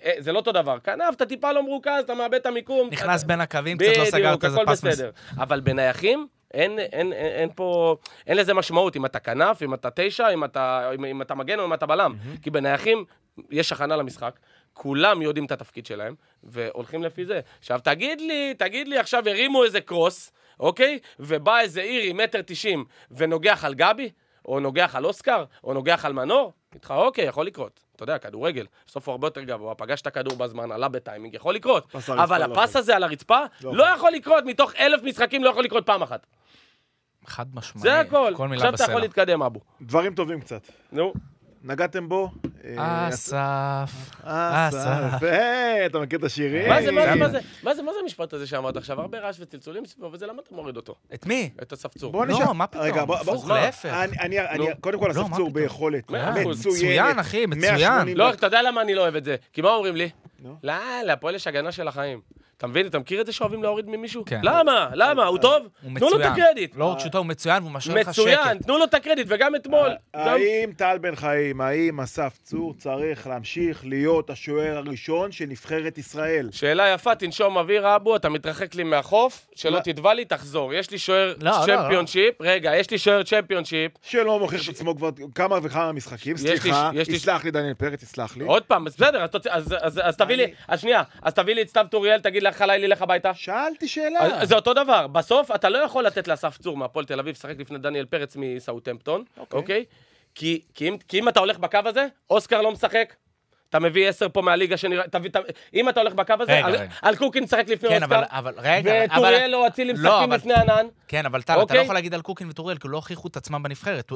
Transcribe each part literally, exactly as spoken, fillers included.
זה לא אותו דבר. כנף, אתה טיפה לא מרוכז, אתה מאבד את המיקום. נכנס בין הקווים, קצת לא סגרת איזה פס מס. אבל בנייחים, אין, אין, אין פה, אין לזה משמעות, אם אתה כנף, אם אתה תשע, אם אתה, אם אתה מגן או אם אתה בלם. כי בנייחים יש הכנה למשחק, כולם יודעים את התפקיד שלהם, והולכים לפי זה. עכשיו, תגיד לי, תגיד לי, עכשיו הרימו איזה קרוס, אוקיי? ובא איזה אירי, מטר תשעים, ונוגח על גבי, או נוגח על אוסקר, או נוגח על מנור, איתך, אוקיי, יכול לקרות. אתה יודע, כדורגל, בסוף הוא הרבה יותר גבוה, פגש את הכדור בזמן, עלה בטיימינג, יכול לקרות. אבל הפס הזה על הרצפה, לא יכול לקרות, מתוך אלף משחקים לא יכול לקרות פעם אחת. חד משמעי. זה הכל. כל מילה עכשיו בסלע. אתה יכול להתקדם, אבו. דברים טובים קצת. נו. נגעתם בו? אסף. אסף. היי, אתה מכיר את השירים? מה זה, מה זה, מה זה, מה זה, מה זה המשפט הזה שאמרת עכשיו? הרבה רעש וצלצולים סביבו, וזה למה אתה מוריד אותו? את מי? את אסף צור. בוא נשאר. לא, מה פתאום? רגע, בוא, הפוך, בוא. להפך. אני, אני, קודם כל, לא, אסף מה צור פתאום? ביכולת. מאה אחוז. מצוין, אחי, מצוין. לא, אתה יודע למה אני לא אוהב את זה? כי מה אומרים לי? לא, להפועל יש הגנה של החיים. אתה מבין? אתה מכיר את זה שאוהבים להוריד ממישהו? כן. למה? למה? הוא טוב? הוא תנו לו את מצוין. הקרדיט. לא רק שאותו הוא מצוין, והוא משאיר לך שקט. מצוין, תנו לו את הקרדיט, וגם אתמול. האם טל בן חיים, האם אסף צור צריך להמשיך להיות השוער הראשון של נבחרת ישראל? שאלה יפה, תנשום אוויר, אבו, אתה מתרחק לי מהחוף, שלא תתבע לי, תחזור. יש לי שוער צ'מפיונשיפ, רגע, יש לי שוער צ'מפיונשיפ. שלא מוכיח את עצמו כבר כמה וכמה משחקים, סליחה, יסלח לי דניאל פרץ, יסלח לי. עוד פעם, בסדר, אז תביא לי, אז שנייה, אז תביא לי את סתיו טוריאל, תגיד לך עליי לי לך הביתה. שאלתי שאלה. זה אותו דבר, בסוף אתה לא יכול לתת לאסף צור מהפועל תל אביב, שחק לפני דניאל פרץ מסאוטהמפטון, אוקיי? כי אם אתה הולך בקו הזה, אוסקר לא משחק, אתה מביא עשר פה מהליגה שנראה, אם אתה הולך בקו הזה, על קוקין משחק לפני אוסקר, וטוריאל או אצילי משחקים לפני ענן. כן, אבל טל, אתה לא יכול להגיד על קוקין וטוריאל, כי לא הוכיחו את עצמם בנבחרת.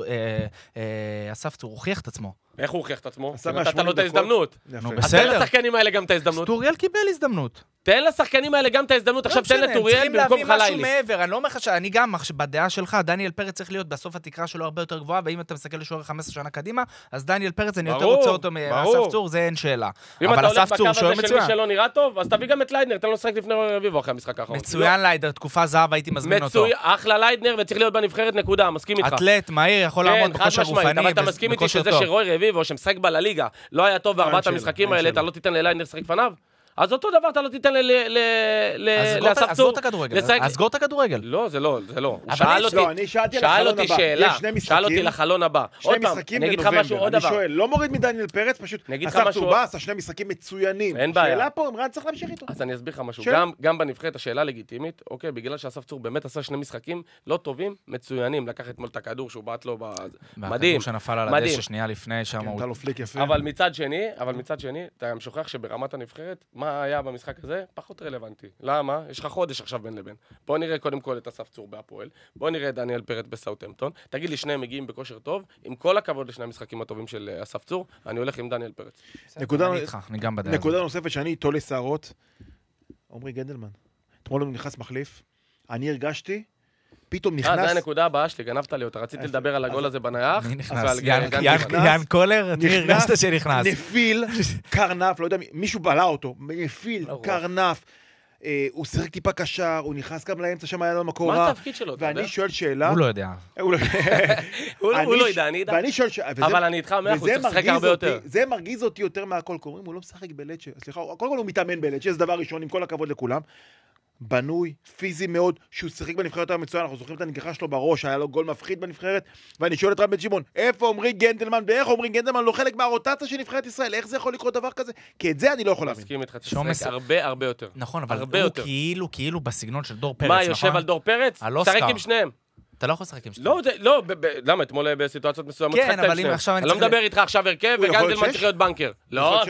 אסף צור הוכיח את עצמו. איך הוא הוכיח את עצמו? נתת לו את ההזדמנות. אז תן לשחקנים האלה גם את ההזדמנות. טוריאל קיבל הזדמנות. תן לשחקנים האלה גם את ההזדמנות, עכשיו תן לטוריאל במקום חלילי. אני לא אומר לך שאני גם, בדעה שלך, דניאל פרץ צריך להיות בסוף התקרה שלו הרבה יותר גבוהה, ואם אתה מסתכל לשוער חמש עשרה שנה קדימה, אז דניאל פרץ אני יותר רוצה אותו מאסף צור, זה אין שאלה. אבל אסף צור שוער מצוין. אם אתה הולך בקו הזה של מי שלא נראה טוב, אז תביא גם את ליידנר, תן לו לשחק לפני רביבו אחרי המשחק האחרון. מצוין ליידנר, תקופה זהב הייתי מזמין אותו. אחלה ליידנר וצריך להיות בנבחרת, נקודה, מסכים איתך. אתלט, מהיר, יכול לעמוד בכושר גופני, אבל אתה מסכים איתי שזה שרוי רביבו שמשחק בליגה לא היה טוב בארבעת המשחקים האלה, אתה לא תיתן לליידנר לשחק לפניו? אז אותו דבר אתה לא תיתן לאסף צור. אז סגור את הכדורגל. אז סגור את הכדורגל. לא, זה לא, זה לא. אני שאל אותי שאלה, שאל אותי לחלון הבא. שני משחקים בנובמבר, אני שואל, לא מוריד מדניאל פרץ, פשוט אסף צור בא, עשה שני משחקים מצוינים. אין בעיה. שאלה פה, אמרן צריך להמשיך איתו. אז אני אסביר לך משהו, גם בנבחרת השאלה לגיטימית, אוקיי, בגלל שאסף צור באמת עשה שני משחקים לא טובים, מצוינים, לקח אתמול את הכדור שהוא בעט לו, מדהים, שנפל על הדשא שנייה לפני שם. אבל מצד שני, אבל מצד שני, אתה גם שוכח שברמת הנבחרת, מה היה במשחק הזה? פחות רלוונטי. למה? יש לך חודש עכשיו בין לבין. בוא נראה קודם כל את אסף צור בהפועל, בוא נראה את דניאל פרץ בסאוטהמפטון, תגיד לי שניהם מגיעים בכושר טוב, עם כל הכבוד לשני המשחקים הטובים של אסף צור, אני הולך עם דניאל פרץ. נקודה נוספת שאני איתו לשערות, עומרי גנדלמן. אתמול הוא נכנס מחליף, אני הרגשתי, פתאום נכנס... אה, זה הנקודה הבאה שלי, גנבת לי אותה, רציתי לדבר על הגול הזה בנייח. מי נכנס? יאן קולר? אתה הרגשת שנכנס. נפיל, קרנף, לא יודע, מישהו בלע אותו, נפיל, קרנף. הוא שיחק טיפה קשר, הוא נכנס גם לאמצע, שם היה לו מקור רע. מה התפקיד שלו, אתה יודע? ואני שואל שאלה... הוא לא יודע. הוא לא יודע, אני יודע. ואני שואל שאלה... אבל אני איתך מאה אחוז, צריך לשחק הרבה יותר. זה מרגיז אותי יותר מהכל קוראים, הוא לא משחק בלצ'ה. סליחה, קודם כל הוא מתאמן בלצ'ה, זה דבר ראשון, עם כל הכבוד לכולם. בנוי, פיזי מאוד, שהוא שיחק בנבחרת המצוין, אנחנו זוכרים את הנגיחה שלו בראש, היה לו גול מפחיד בנבחרת, ואני שואל את רם בן שמעון, איפה עומרי גנדלמן, ואיך עומרי גנדלמן לא חלק מהרוטציה של נבחרת ישראל, איך זה יכול לקרות דבר כזה? כי את זה אני לא יכול להבין. מסכים איתך, תשחק הרבה הרבה יותר. נכון, אבל הוא כאילו, כאילו בסגנו של דור פרץ, מה, יושב על דור פרץ? שחק עם שניהם. אתה לא יכול לשחק עם שניהם. לא, לא, למה, אתמול בסיטואציות מסוימות כן, אבל אם עכשיו אני לא מדבר איתך עכשיו הרכב, וגנדלמן צריך להיות בנקר. לא,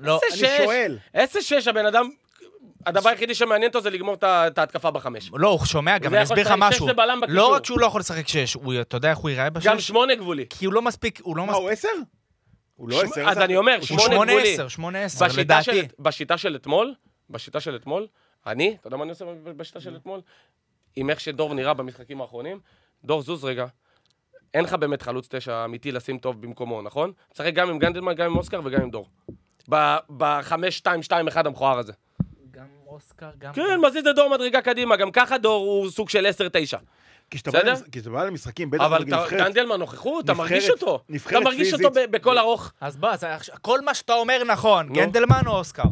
עשר שש, הבן אדם הדבר היחידי שמעניין אותו זה לגמור את ההתקפה בחמש. לא, הוא שומע, גם אני אסביר לך משהו. לא רק שהוא לא יכול לשחק שש, אתה יודע איך הוא ייראה בשש? גם שמונה גבולי. כי הוא לא מספיק, הוא לא מספיק. מה, הוא עשר? הוא לא עשר. אז אני אומר, שמונה גבולי. שמונה עשר, לדעתי. בשיטה של אתמול, בשיטה של אתמול, אני, אתה יודע מה אני עושה בשיטה של אתמול? עם איך שדור נראה במשחקים האחרונים, דור זוז רגע. אין לך באמת חלוץ תשע אמיתי לשים טוב במקומו, נכון? צריך גם עם גנדלמן, גם עם אוסקר וגם עם דור. בחמש, שתיים, שתיים, אחד המכוער הזה. גם אוסקר, גם... כן, מזיז לדור מדרגה קדימה, גם ככה דור הוא סוג של עשר תשע. כי שאתה בא למשחקים, בטח אבל גנדלמן נוכחות, אתה מרגיש אותו. אתה מרגיש אותו בכל ארוך. אז בוא, כל מה שאתה אומר נכון, גנדלמן או אוסקר?